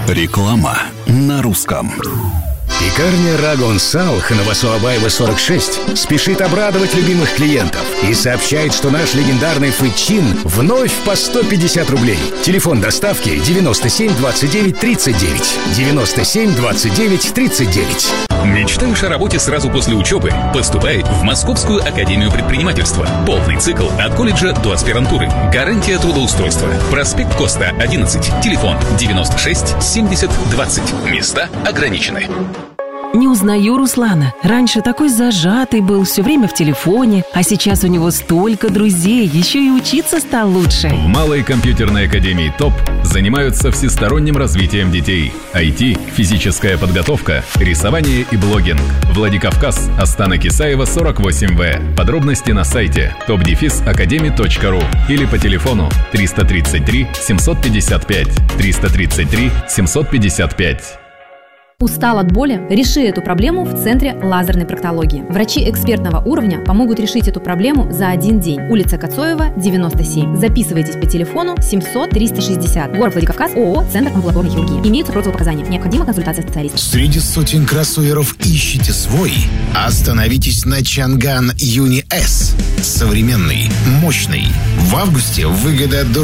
Реклама на русском. Пекарня Рагон Салх на Васуабаева 46 спешит обрадовать любимых клиентов и сообщает, что наш легендарный фычин вновь по 150 рублей. Телефон доставки 97 29 39. 97 29 39. Мечтаешь о работе сразу после учебы? Поступай в Московскую академию предпринимательства. Полный цикл от колледжа до аспирантуры. Гарантия трудоустройства. Проспект Коста, 11. Телефон 96 70 20. Места ограничены. Не узнаю Руслана. Раньше такой зажатый был, все время в телефоне, а сейчас у него столько друзей, еще и учиться стал лучше. В Малой компьютерной академии ТОП занимаются всесторонним развитием детей. IT, физическая подготовка, рисование и блогинг. Владикавказ, Астана Кисаева, 48В. Подробности на сайте top-academy.ru или по телефону 333 755 333 755. Устал от боли? Реши эту проблему в Центре лазерной проктологии. Врачи экспертного уровня помогут решить эту проблему за один день. Улица Коцоева, 97. Записывайтесь по телефону 700 360. Город Владикавказ, ООО «Центр амбулаторной хирургии». Имеются противопоказания. Необходима консультация специалиста. Среди сотен кроссоверов ищите свой? Остановитесь на Чанган Юни С. Современный, мощный. В августе выгода до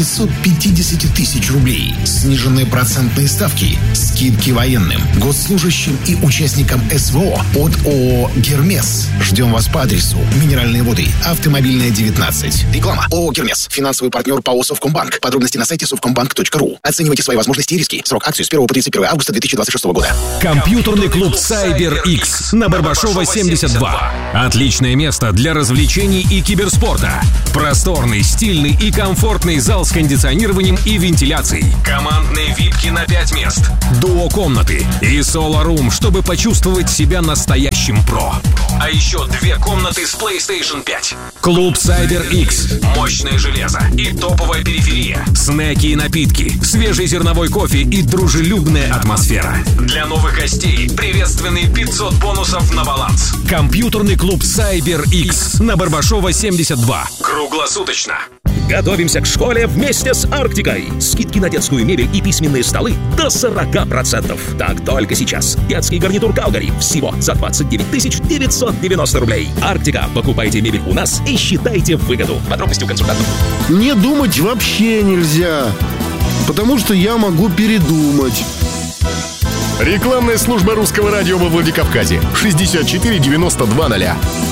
650 тысяч рублей. Сниженные процентные ставки, скидки военным, госслужащим и участникам СВО от ООО «Гермес». Ждем вас по адресу: Минеральные воды, Автомобильная, 19. Реклама. ООО «Гермес». Финансовый партнер ПАО «Совкомбанк». Подробности на сайте совкомбанк.ру. Оценивайте свои возможности и риски. Срок акции с 1 по 31 августа 2026 года. Компьютерный клуб CyberX на Барбашова, 72. Отличное место для развлечений и киберспорта. Просторный, стильный и комфортный зал с кондиционированием и вентиляцией. Командные випки на 5 мест. Дуо-комнаты и соло-рум, чтобы почувствовать себя настоящим про. А еще 2 комнаты с PlayStation 5. Клуб CyberX. Мощное железо и топовая периферия. Снеки и напитки, свежий зерновой кофе и дружелюбная атмосфера. Для новых гостей приветственные 500 бонусов на баланс. Компьютерный клуб CyberX на Барбашова, 72. Круглосуточно. Готовимся к школе вместе с Арктикой. Скидки на детскую мебель и письменные столы до 40%. Так только сейчас. Детский гарнитур Калгари всего за 29 990 рублей. Арктика. Покупайте мебель у нас и считайте выгоду. Подробности у консультантов. Не думать вообще нельзя, потому что я могу передумать. Рекламная служба русского радио во Владикавказе. 64 92 0.